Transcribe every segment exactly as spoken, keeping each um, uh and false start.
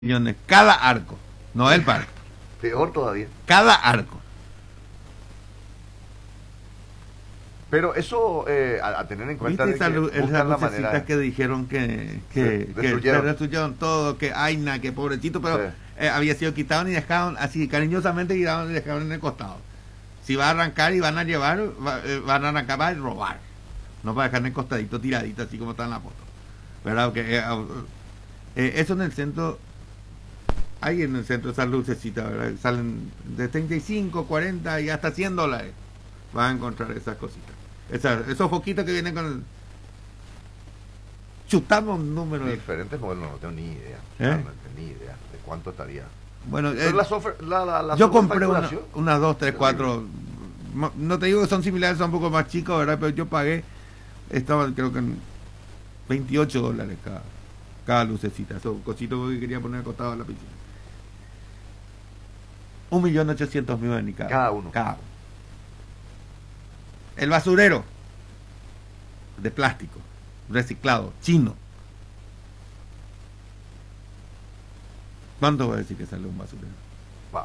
millones cada arco, no el parque. Peor todavía. Cada arco. Pero eso, eh, a, a tener en cuenta de ¿Viste esa, que lu- esas buscan la lucecitas manera. que dijeron que, que, Se que destruyeron. se destruyeron todo, que Aina, que pobrecito, pero Sí. eh, había sido quitado y dejaron así cariñosamente y dejaron, dejaron en el costado. Si va a arrancar y van a llevar, va- eh, van a arrancar para robar. No para dejar en el costadito tiradito así como está en la foto. ¿Verdad? Que, eh, eh, eso en el centro, hay en el centro esas lucecitas, ¿verdad? Salen de treinta y cinco, cuarenta y hasta cien dólares. Vas a encontrar esas cositas. Esas, esos foquitos que vienen con el... Chutamos un número de... Diferentes modelos, no tengo ni idea. ¿Eh? Realmente, ni idea de cuánto estaría. Bueno, Pero eh, la software- la- la- la yo compré una, sobrefacturación, unas dos, tres, cuatro. mo- No te digo que son similares, son un poco más chicos, ¿verdad? Pero yo pagué, estaban creo que en veintiocho dólares cada, cada lucecita. Esos cositos que quería poner acostado en la piscina. Un millón ochocientos mil en cada, Cada uno. Cada uno. El basurero de plástico, reciclado, chino. ¿Cuánto va a decir que sale un basurero? va.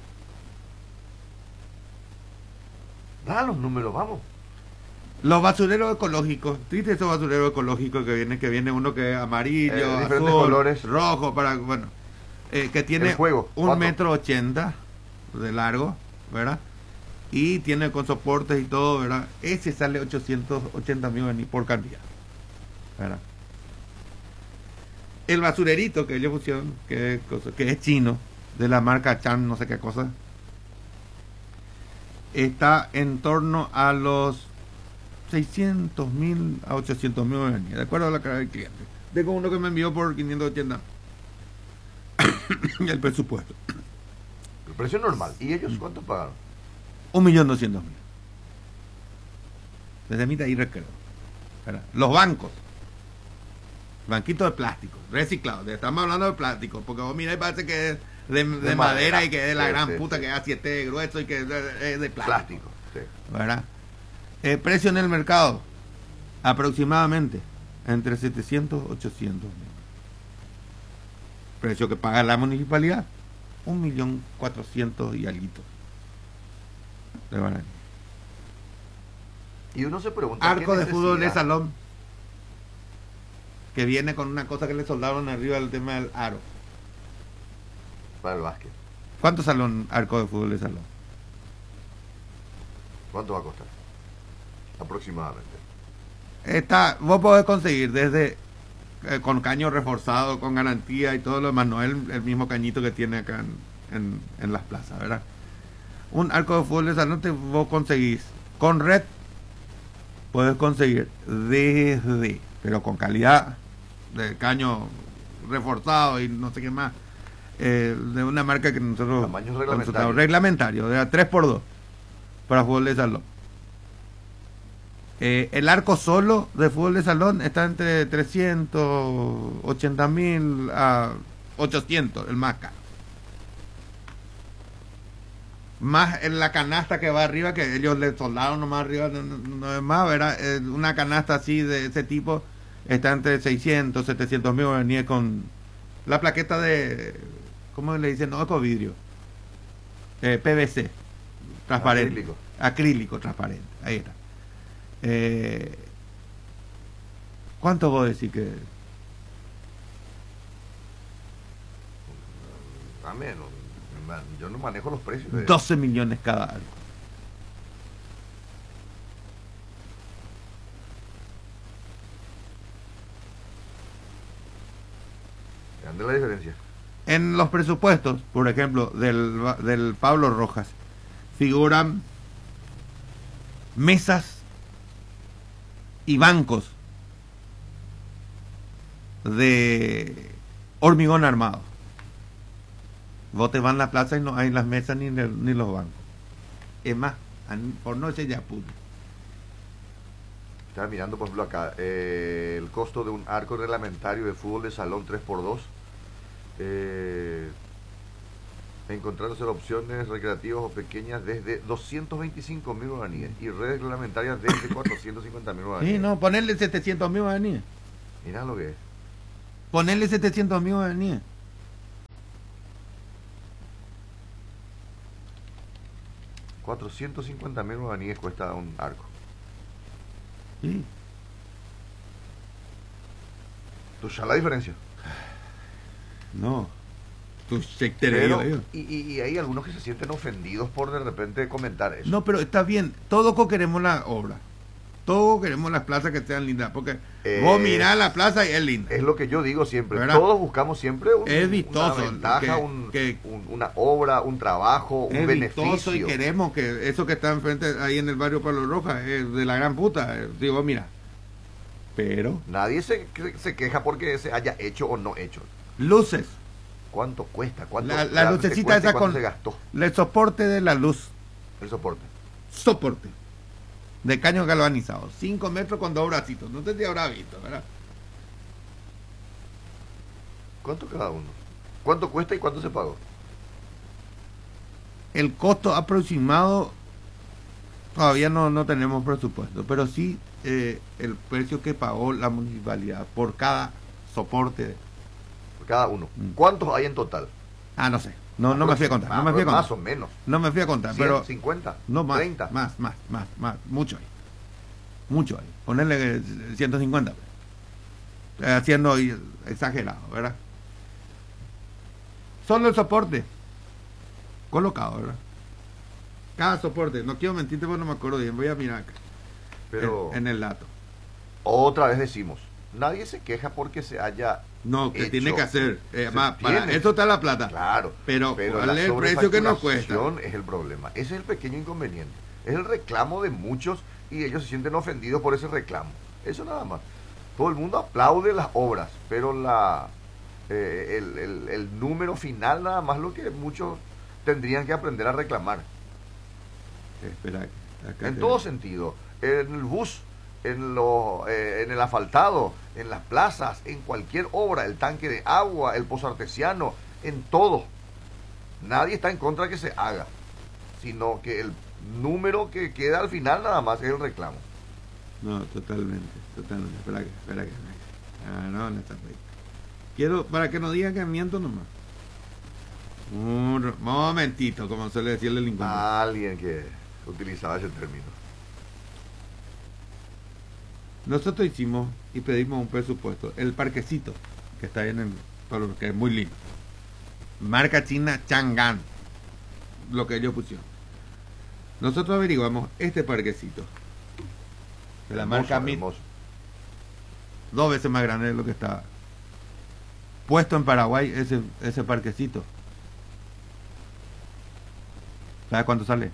Da los números, vamos. Los basureros ecológicos, ¿viste esos basureros ecológicos que vienen, que viene uno que es amarillo, Eh, azul, diferentes colores. rojo, para, bueno, eh, que tiene El juego, un ¿cuánto? metro ochenta de largo, ¿verdad? Y tiene con soportes y todo, ¿verdad? Ese sale ochocientos ochenta mil por cantidad, ¿verdad? El basurerito que ellos pusieron, que es, cosa- que es chino, de la marca Chan, no sé qué cosa, está en torno a los seiscientos mil a ochocientos mil guaraníes, de acuerdo a la cara del cliente. Tengo uno que me envió por quinientos ochenta el presupuesto. El precio normal. ¿Y ellos cuánto pagaron? Un millón doscientos mil. Desde mi ahí recreo. ¿Verdad? Los bancos. Banquitos de plástico, reciclados. Estamos hablando de plástico, porque vos mirá y parece que es de, de De madera, madera. y que es de la Sí, gran sí, puta, sí. que es a siete de grueso y que es de, es de plástico. Plástico. Sí. ¿Verdad? El precio en el mercado, aproximadamente entre setecientos y ochocientos mil. Precio que paga la municipalidad, un millón cuatrocientos y alguito de guaraní. Y uno se pregunta. Arco ¿qué de fútbol de necesidad? salón, que viene con una cosa que le soldaron arriba del tema del aro. Para el básquet. ¿Cuánto salón arco de fútbol de salón? ¿Cuánto va a costar? Aproximadamente. Está, vos podés conseguir desde eh, con caño reforzado, con garantía y todo lo demás, no el, el mismo cañito que tiene acá en, en, en las plazas, ¿verdad? Un arco de fútbol de salón te, vos conseguís con red, puedes conseguir desde, pero con calidad de caño reforzado y no sé qué más, eh, de una marca que nosotros Tamaños consultamos, reglamentarios. reglamentario, de tres por dos para fútbol de salón. Eh, el arco solo de fútbol de salón está entre trescientos ochenta mil a ochocientos, el más caro. Más en la canasta que va arriba, que ellos le soldaron nomás arriba, no, no, no es más, ¿verdad? Eh, una canasta así de ese tipo está entre seiscientos, setecientos mil guaraníes con la plaqueta de, ¿cómo le dicen? No, ecovidrio. Eh, P V C, transparente. Acrílico. Acrílico, transparente. Ahí está. Eh, ¿Cuánto vos decís que...? Dame, no, man, yo no manejo los precios. de- doce millones cada arco. Grande la diferencia. En los presupuestos, por ejemplo, del, del Pablo Rojas, figuran mesas y bancos de hormigón armado. Vos te vas a la plaza y no hay las mesas ni, le- ni los bancos. Es más, an- por noche ya pude. Estaba mirando, por ejemplo, acá, eh, el costo de un arco reglamentario de fútbol de salón tres por dos. Eh, encontrándose opciones recreativas o pequeñas desde doscientos veinticinco mil guaraníes y redes reglamentarias desde cuatrocientos cincuenta mil guaraníes. Sí, no, ponerle setecientos mil guaraníes. Mirá lo que es. Ponerle setecientos mil guaraníes. cuatrocientos cincuenta mil guaraníes cuesta un arco. Sí. ¿Tú sabes la diferencia? No. Tu check te Pero, digo yo. y, y, y hay algunos que se sienten ofendidos por de repente comentar eso. No, pero está bien. Todos queremos la obra. Todos queremos las plazas que sean lindas. Porque Eh, vos mirás la plaza y es linda. Es lo que yo digo siempre. ¿Verdad? Todos buscamos siempre un, Es vistoso, una ventaja, que- un- que- un- una obra, un trabajo, un Es vistoso beneficio. y queremos que eso que está enfrente ahí en el barrio Palo Roja es de la gran puta. eh, Digo, mira. Pero, Nadie se, se queja porque se haya hecho o no hecho. luces. ¿Cuánto cuesta? ¿Cuánto La, la realmente lucecita cuesta y esa cuánto con se gastó el soporte de la luz. el soporte? Soporte. De caño galvanizado. cinco metros con dos bracitos. No sé si habrá visto, ¿verdad? ¿Cuánto cada uno? ¿Cuánto cuesta y cuánto se pagó? El costo aproximado todavía no, no tenemos presupuesto, pero sí eh, el precio que pagó la municipalidad por cada soporte. Por cada uno. Mm. ¿Cuántos hay en total? Ah, no sé. No, no me fui a contar. No me fui a Más contar. o menos. No me fui a contar, pero cien, cincuenta, no más, treinta. más, más, más, más, mucho hay. Mucho hay. Ponerle ciento cincuenta. Eh, Haciendo ahí exagerado, ¿verdad? Solo el soporte colocado, ¿verdad? Cada soporte, no quiero mentirte porque no me acuerdo bien, voy a mirar acá, Pero en, en el dato. otra vez decimos, nadie se queja porque se haya No, que hecho. tiene que hacer. eh, Se más, para tiene. eso está la plata. Claro, Pero, pero ¿cuál la es el precio que nos cuesta? sobrefacturación es el problema. Ese es el pequeño inconveniente. Es el reclamo de muchos y ellos se sienten ofendidos por ese reclamo. Eso nada más. Todo el mundo aplaude las obras, pero la eh, el, el- el número final nada más lo que muchos tendrían que aprender a reclamar. Espera, acá En te- todo sentido. En el bus, en, lo, eh, en el asfaltado, en las plazas, en cualquier obra, el tanque de agua, el pozo artesiano, en todo. Nadie está en contra de que se haga, sino que el número que queda al final nada más es el reclamo. No, totalmente, totalmente. Espera que, espera que. espera que. Ah, no, no está ahí. Quiero, para que no digan que miento nomás. Un momentito, como suele decir el delincuente. Alguien que utilizaba ese término. Nosotros hicimos y pedimos un presupuesto. El parquecito, que está ahí en el pueblo, que es muy lindo. Marca china Chang'an. Lo que ellos pusieron. Nosotros averiguamos este parquecito. De la Hermoso, marca Mit. hermoso. Dos veces más grande de lo que está puesto en Paraguay ese, ese parquecito. ¿Sabes cuánto sale?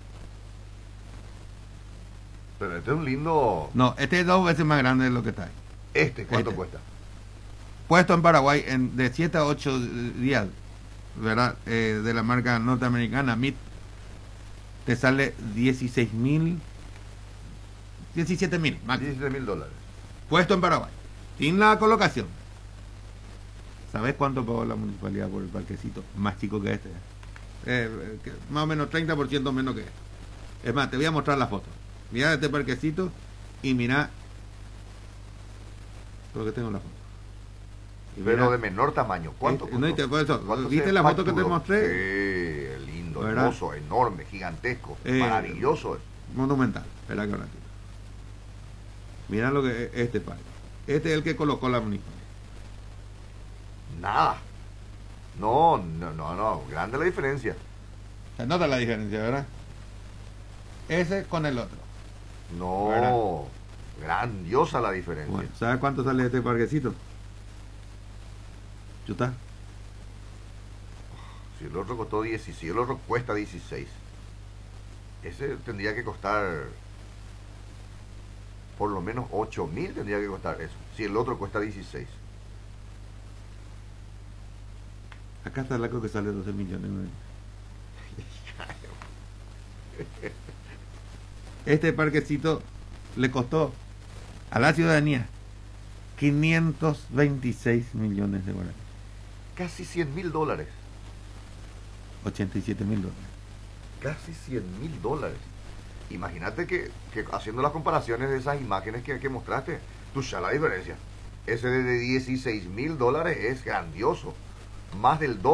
Pero este es un lindo... No, este es dos veces más grande de lo que está ahí. Este, ¿cuánto Este. cuesta? Puesto en Paraguay en, de siete a ocho días, ¿verdad? Eh, de la marca norteamericana Mit, te sale dieciséis mil, diecisiete mil, diecisiete mil dólares. puesto en Paraguay, sin la colocación. ¿Sabes cuánto pagó la municipalidad por el parquecito? Más chico que este. Eh, eh, que más o menos treinta por ciento menos que este. Es más, te voy a mostrar la foto. Mira este parquecito y mira. Porque tengo la foto. Y Pero mira, de menor tamaño. ¿Cuánto este, no, y costó? te- por eso, ¿Cuánto ¿viste se la foto que te facturó? mostré? Sí, lindo, ¿Verdad? hermoso, enorme, gigantesco, Eh, maravilloso. Monumental. Espera que un ratito. Mira lo que es este parque. Este es el que colocó la municipalidad. Nada. No, no, no, no. Grande la diferencia. Se nota la diferencia, ¿verdad? Ese con el otro. No. ¿Verdad? Grandiosa la diferencia. Bueno, ¿sabes cuánto sale este parquecito? Chuta. Si el otro costó dieciséis, si el otro cuesta dieciséis, ese tendría que costar por lo menos ocho mil, tendría que costar eso. Si el otro cuesta dieciséis. Acá está el arco que sale doce millones. ¿No? Este parquecito le costó a la ciudadanía quinientos veintiséis millones de dólares. Casi cien mil dólares. ochenta y siete mil dólares. Casi cien mil dólares. Imagínate que, que haciendo las comparaciones de esas imágenes que, que mostraste, tú ya la diferencia. Ese de dieciséis mil dólares es grandioso. Más del doble.